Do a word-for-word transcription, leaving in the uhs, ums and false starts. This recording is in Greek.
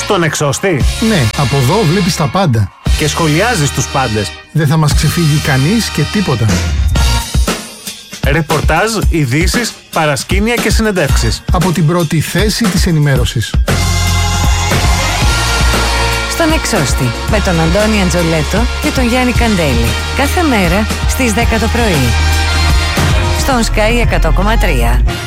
στον εξώστη. Ναι, από εδώ βλέπεις τα πάντα. Και σχολιάζεις τους πάντες. Δεν θα μας ξεφύγει κανείς και τίποτα. Ρεπορτάζ, ειδήσεις, παρασκήνια και συνεντεύξεις. Από την πρώτη θέση της ενημέρωσης. Στον εξώστη, με τον Αντώνη Αντζολέτο και τον Γιάννη Καντέλη. Κάθε μέρα στις δέκα το πρωί. Στον Sky εκατό κόμμα τρία.